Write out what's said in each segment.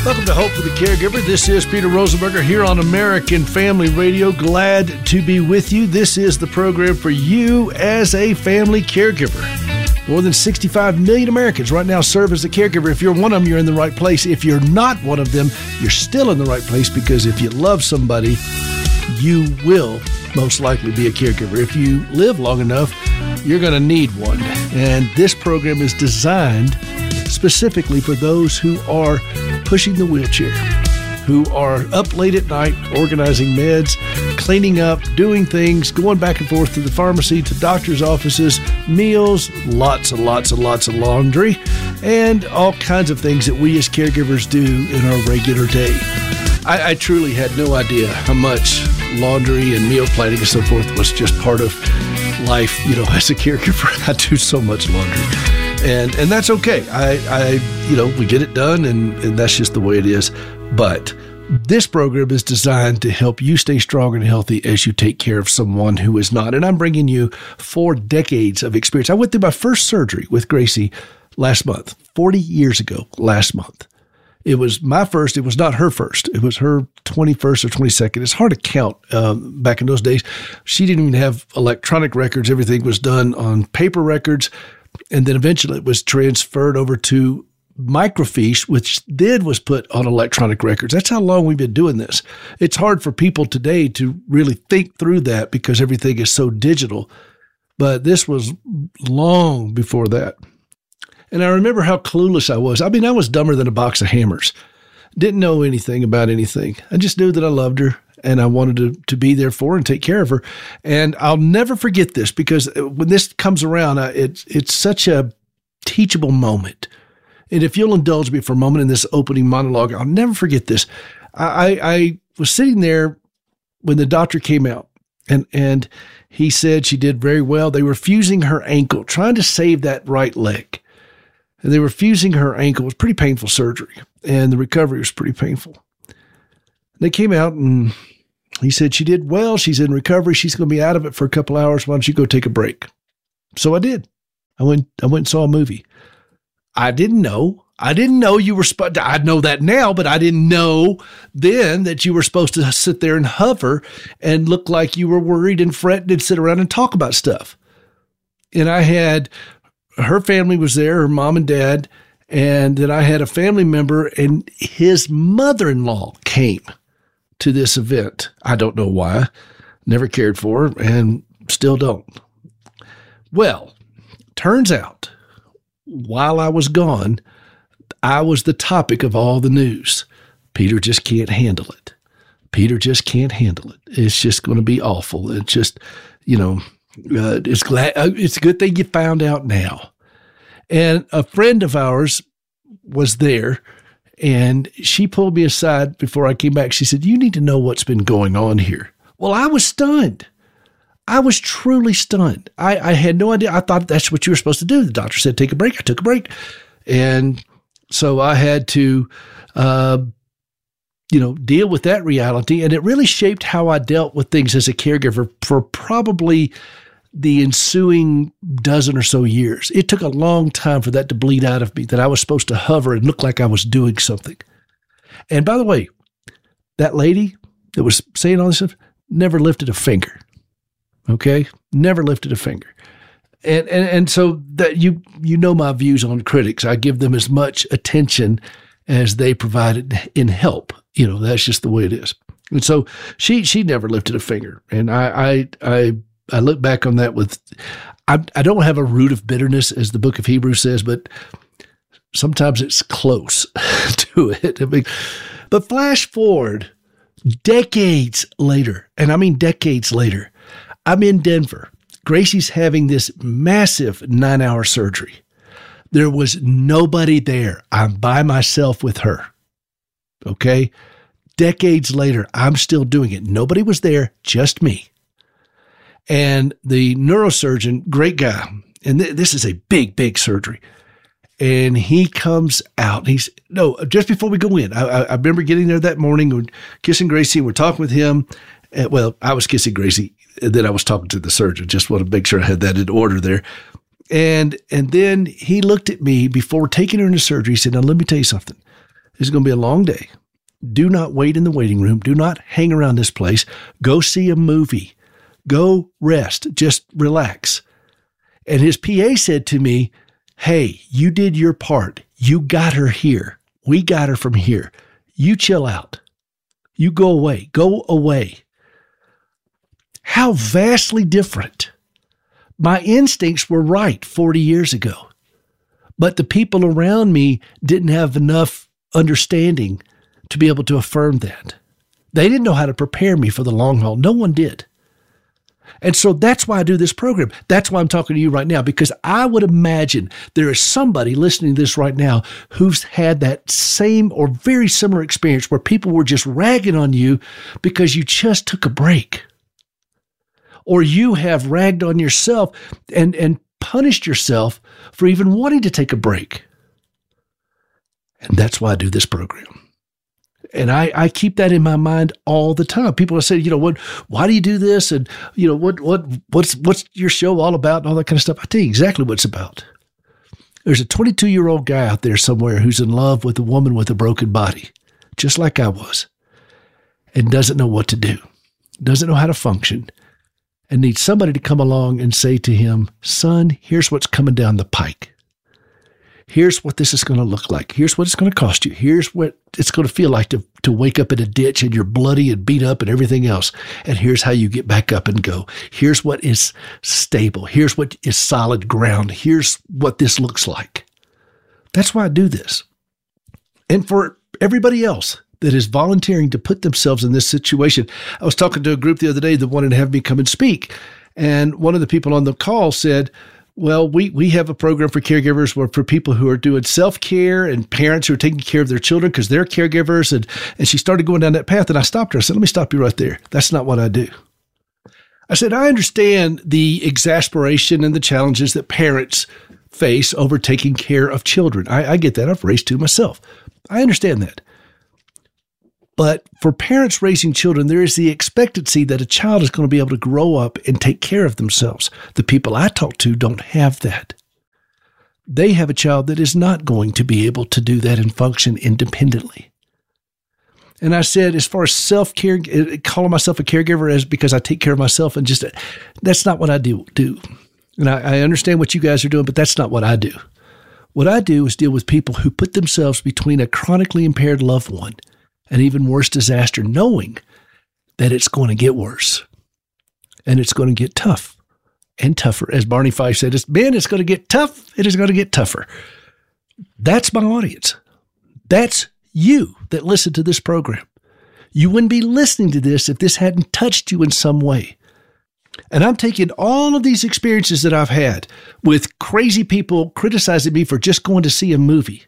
Welcome to Hope for the Caregiver. This is Peter Rosenberger here on American Family Radio. Glad to be with you. This is the program for you as a family caregiver. More than 65 million Americans right now serve as a caregiver. If you're one of them, you're in the right place. If you're not one of them, you're still in the right place, because if you love somebody, you will most likely be a caregiver. If you live long enough, you're going to need one. And this program is designed specifically for those who are pushing the wheelchair, who are up late at night organizing meds, cleaning up, doing things, going back and forth to the pharmacy, to doctor's offices, meals, lots and lots and lots of laundry, and all kinds of things that we as caregivers do in our regular day. I truly had no idea how much laundry and meal planning and so forth was just part of life, as a caregiver. I do so much laundry. And that's okay. We get it done, and that's just the way it is. But this program is designed to help you stay strong and healthy as you take care of someone who is not. And I'm bringing you 4 decades of experience. I went through my first surgery with Gracie last month, 40 years ago last month. It was my first. It was not her first. It was her 21st or 22nd. It's hard to count back in those days. She didn't even have electronic records. Everything was done on paper records. And then eventually it was transferred over to microfiche, which then was put on electronic records. That's how long we've been doing this. It's hard for people today to really think through that because everything is so digital. But this was long before that. And I remember how clueless I was. I mean, I was dumber than a box of hammers. Didn't know anything about anything. I just knew that I loved her and I wanted to be there for her and take care of her. And I'll never forget this, because when this comes around, it's such a teachable moment. And if you'll indulge me for a moment in this opening monologue, I'll never forget this. I was sitting there when the doctor came out, and he said she did very well. They were fusing her ankle, trying to save that right leg. And they were fusing her ankle. It was pretty painful surgery, and the recovery was pretty painful. They came out, and he said she did well. She's in recovery. She's going to be out of it for a couple hours. Why don't you go take a break? So I did. I went and saw a movie. I didn't know you were supposed to. I know that now, but I didn't know then that you were supposed to sit there and hover and look like you were worried and fretting and sit around and talk about stuff. And I had, her family was there, her mom and dad, and then I had a family member, and his mother-in-law came to this event. I don't know why. Never cared for her and still don't. Well, turns out, while I was gone, I was the topic of all the news. Peter just can't handle it. Peter just can't handle it. It's just going to be awful. It's just, it's a good thing you found out now. And a friend of ours was there, and she pulled me aside before I came back. She said, "You need to know what's been going on here." Well, I was stunned. I was truly stunned. I had no idea. I thought that's what you were supposed to do. The doctor said, take a break. I took a break. And so I had to, deal with that reality. And it really shaped how I dealt with things as a caregiver for probably the ensuing dozen or so years. It took a long time for that to bleed out of me, that I was supposed to hover and look like I was doing something. And by the way, that lady that was saying all this stuff never lifted a finger. Okay? Never lifted a finger. And so that you know my views on critics. I give them as much attention as they provided in help. That's just the way it is. And so she never lifted a finger. And I look back on that with, I don't have a root of bitterness, as the book of Hebrews says, but sometimes it's close to it. But flash forward decades later, and I mean decades later, I'm in Denver. Gracie's having this massive 9-hour surgery. There was nobody there. I'm by myself with her. Okay? Decades later, I'm still doing it. Nobody was there, just me. And the neurosurgeon, great guy, and this is a big, big surgery. And he comes out. Just before we go in, I remember getting there that morning, we're kissing Gracie, we're talking with him. Well, I was kissing Gracie, and then I was talking to the surgeon. Just want to make sure I had that in order there. And then he looked at me before taking her into surgery. He said, "Now, let me tell you something. This is going to be a long day. Do not wait in the waiting room. Do not hang around this place. Go see a movie. Go rest. Just relax. And his PA said to me, hey, you did your part. You got her here. We got her from here. You chill out. You go away. Go away. How vastly different. My instincts were right 40 years ago, but the people around me didn't have enough understanding to be able to affirm that. They didn't know how to prepare me for the long haul. No one did. And so that's why I do this program. That's why I'm talking to you right now, because I would imagine there is somebody listening to this right now who's had that same or very similar experience where people were just ragging on you because you just took a break. Or you have ragged on yourself and punished yourself for even wanting to take a break. And that's why I do this program. And I keep that in my mind all the time. People say, why do you do this? And, what's your show all about and all that kind of stuff. I tell you exactly what it's about. There's a 22-year-old guy out there somewhere who's in love with a woman with a broken body, just like I was, and doesn't know what to do, doesn't know how to function, and needs somebody to come along and say to him, son, here's what's coming down the pike. Here's what this is going to look like. Here's what it's going to cost you. Here's what it's going to feel like to wake up in a ditch and you're bloody and beat up and everything else. And here's how you get back up and go. Here's what is stable. Here's what is solid ground. Here's what this looks like. That's why I do this. And for everybody else that is volunteering to put themselves in this situation, I was talking to a group the other day that wanted to have me come and speak. And one of the people on the call said, well, we have a program for caregivers where for people who are doing self-care and parents who are taking care of their children because they're caregivers. And she started going down that path, and I stopped her. I said, let me stop you right there. That's not what I do. I said, I understand the exasperation and the challenges that parents face over taking care of children. I get that. I've raised two myself. I understand that. But for parents raising children, there is the expectancy that a child is going to be able to grow up and take care of themselves. The people I talk to don't have that. They have a child that is not going to be able to do that and function independently. And I said, as far as self-care, calling myself a caregiver is because I take care of myself and just, that's not what I do. And I understand what you guys are doing, but that's not what I do. What I do is deal with people who put themselves between a chronically impaired loved one and even worse disaster, knowing that it's going to get worse and it's going to get tough and tougher. As Barney Fife said, it's going to get tough. It is going to get tougher. That's my audience. That's you that listen to this program. You wouldn't be listening to this if this hadn't touched you in some way. And I'm taking all of these experiences that I've had with crazy people criticizing me for just going to see a movie,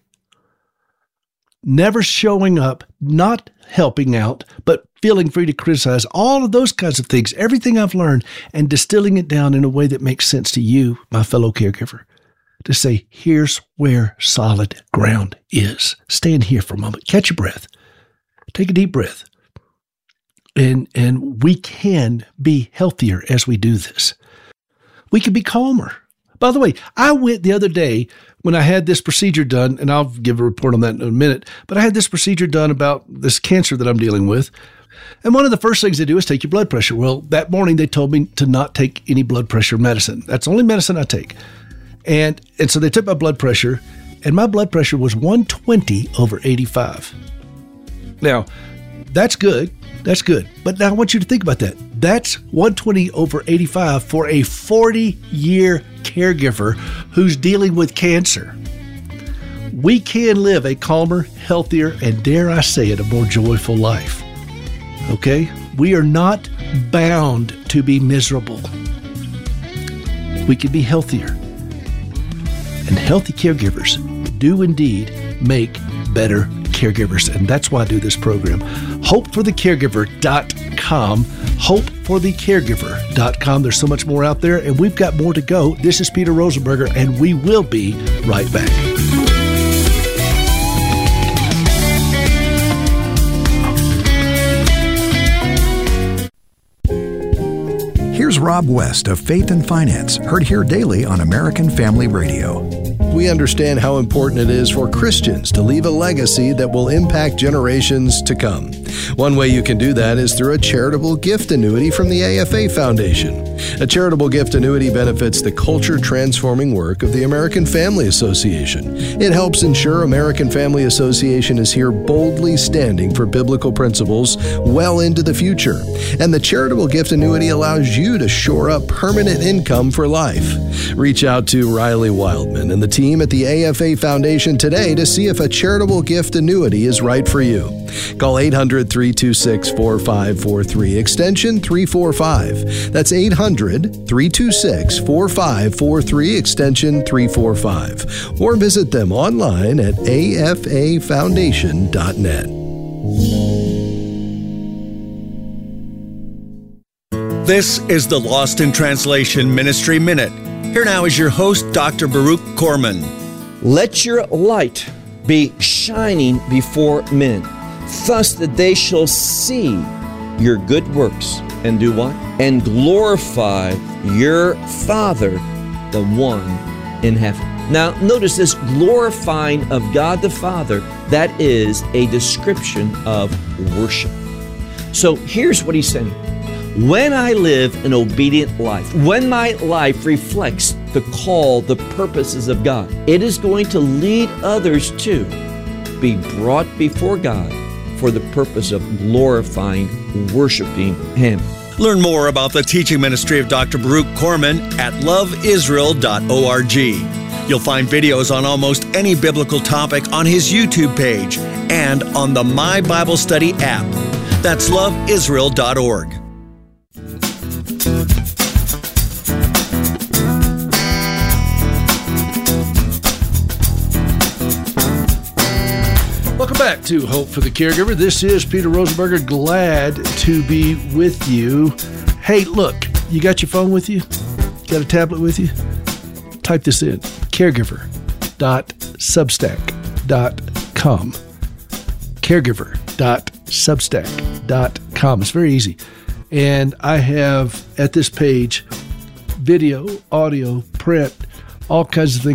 never showing up, not helping out, but feeling free to criticize, all of those kinds of things, everything I've learned, and distilling it down in a way that makes sense to you, my fellow caregiver, to say, here's where solid ground is. Stand here for a moment. Catch your breath. Take a deep breath. And we can be healthier as we do this. We can be calmer. By the way, I went the other day when I had this procedure done, and I'll give a report on that in a minute, but I had this procedure done about this cancer that I'm dealing with. And one of the first things they do is take your blood pressure. Well, that morning they told me to not take any blood pressure medicine. That's the only medicine I take. And so they took my blood pressure, and my blood pressure was 120/85. Now, that's good. That's good. But now I want you to think about that. That's 120/85 for a 40-year caregiver who's dealing with cancer. We can live a calmer, healthier, and dare I say it, a more joyful life. Okay? We are not bound to be miserable. We can be healthier. And healthy caregivers do indeed make better caregivers. And that's why I do this program. HopeForTheCaregiver.com. HopeForTheCaregiver.com. There's so much more out there, and we've got more to go. This is Peter Rosenberger, and we will be right back. Here's Rob West of Faith and Finance, heard here daily on American Family Radio. We understand how important it is for Christians to leave a legacy that will impact generations to come. One way you can do that is through a charitable gift annuity from the AFA Foundation. A charitable gift annuity benefits the culture-transforming work of the American Family Association. It helps ensure American Family Association is here boldly standing for biblical principles well into the future. And the charitable gift annuity allows you to shore up permanent income for life. Reach out to Riley Wildman and the team at the AFA Foundation today to see if a charitable gift annuity is right for you. Call 800-326-4543, extension 345. That's 800-326-4543, extension 345. Or visit them online at afafoundation.net. This is the Lost in Translation Ministry Minute. Here now is your host, Dr. Baruch Korman. Let your light be shining before men, thus that they shall see your good works and do what? And glorify your Father, the one in heaven. Now, notice this glorifying of God the Father, that is a description of worship. So here's what he's saying. When I live an obedient life, when my life reflects the call, the purposes of God, it is going to lead others to be brought before God for the purpose of glorifying, worshiping Him. Learn more about the teaching ministry of Dr. Baruch Korman at loveisrael.org. You'll find videos on almost any biblical topic on his YouTube page and on the My Bible Study app. That's loveisrael.org. Welcome back to Hope for the Caregiver. This is Peter Rosenberger. Glad to be with you. Hey, look, you got your phone with you? Got a tablet with you? Type this in, caregiver.substack.com. caregiver.substack.com. It's very easy. And I have at this page video, audio, print, all kinds of things